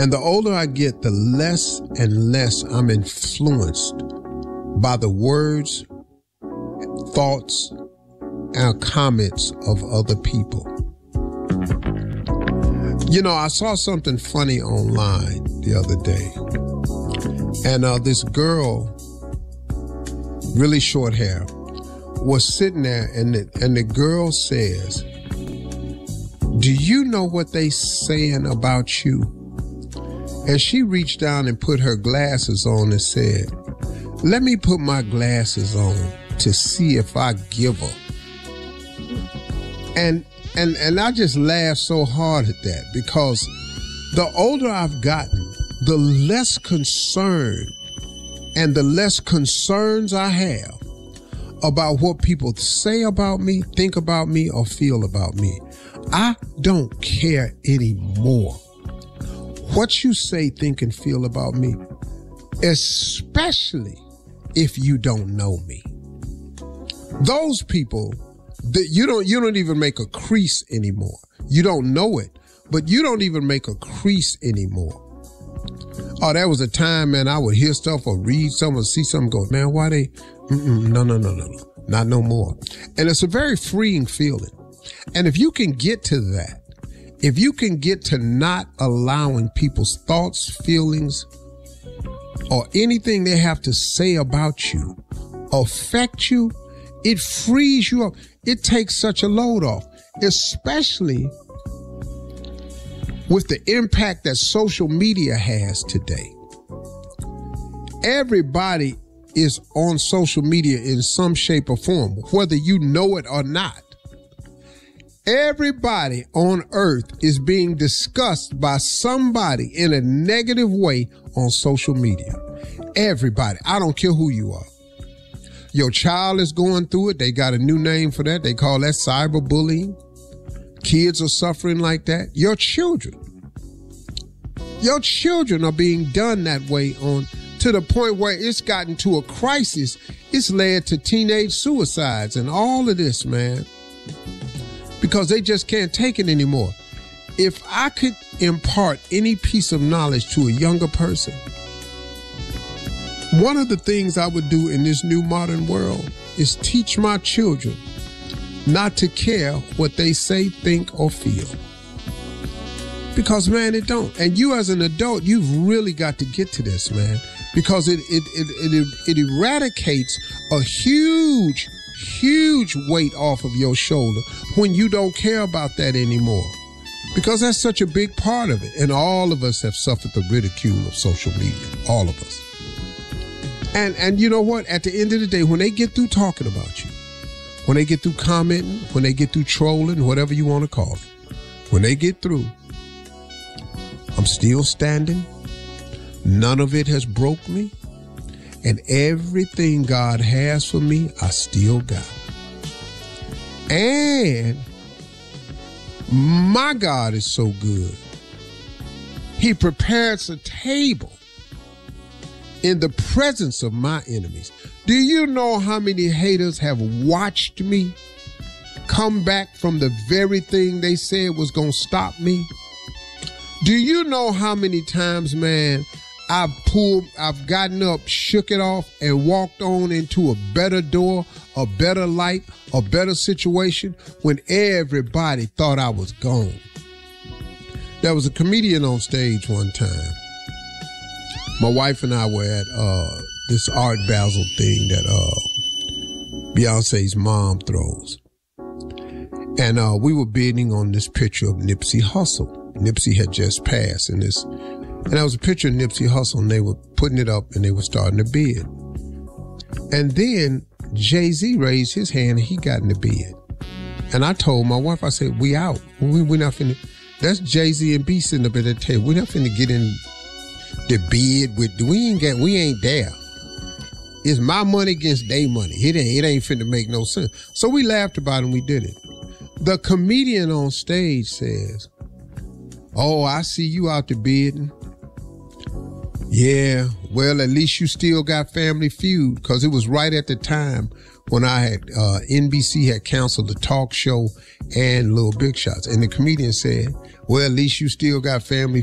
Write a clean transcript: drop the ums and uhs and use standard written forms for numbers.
And the older I get, the less and less I'm influenced by the words, thoughts, and comments of other people. You know, I saw something funny online the other day. And this girl, really short hair, was sitting there, and the girl says, "Do you know what they saying about you?" And she reached down and put her glasses on and said, "Let me put my glasses on to see if I give her." And I just laughed so hard at that, because the older I've gotten, the less concern and the less concerns I have about what people say about me, think about me, or feel about me. I don't care anymore what you say, think, and feel about me, especially if you don't know me. Those people that you don't even make a crease anymore. You don't know it, but you don't even make a crease anymore. Oh, there was a time, man, I would hear stuff or read something or see something, go, man, why they, no, not no more. And it's a very freeing feeling. And if you can get to that, if you can get to not allowing people's thoughts, feelings, or anything they have to say about you affect you, it frees you up. It takes such a load off, especially with the impact that social media has today. Everybody is on social media in some shape or form, whether you know it or not. Everybody on earth is being discussed by somebody in a negative way on social media. Everybody. I don't care who you are. Your child is going through it. They got a new name for that. They call that cyberbullying. Kids are suffering like that. Your children are being done that way, on to the point where it's gotten to a crisis. It's led to teenage suicides and all of this, man, because they just can't take it anymore. If I could impart any piece of knowledge to a younger person, one of the things I would do in this new modern world is teach my children not to care what they say, think, or feel. Because, man, it don't. And you as an adult, you've really got to get to this, man, because it eradicates a huge weight off of your shoulder when you don't care about that anymore. Because that's such a big part of it. And all of us have suffered the ridicule of social media. All of us. And you know what? At the end of the day, when they get through talking about you, when they get through commenting, when they get through trolling, whatever you want to call it, when they get through, I'm still standing. None of it has broke me. And everything God has for me, I still got. And my God is so good. He prepares a table in the presence of my enemies. Do you know how many haters have watched me come back from the very thing they said was going to stop me? Do you know how many times, man, I've gotten up, shook it off, and walked on into a better door, a better light, a better situation when everybody thought I was gone? There was a comedian on stage one time. My wife and I were at this Art Basel thing that Beyonce's mom throws. And we were bidding on this picture of Nipsey Hussle. Nipsey had just passed, and there was a picture of Nipsey Hussle, and they were putting it up, and they were starting to bid. And then Jay-Z raised his hand, and he got in the bid. And I told my wife, I said, we out. We're not finna. That's Jay-Z and B sitting up at the table. We're not finna get in the bid with, we ain't there. It's my money against their money. It ain't finna make no sense. So we laughed about it and we did it. The comedian on stage says, "Oh, I see you out there bidding. Yeah, well, at least you still got Family Feud," because it was right at the time when I had, NBC had canceled the talk show and Little Big Shots. And the comedian said, "Well, at least you still got Family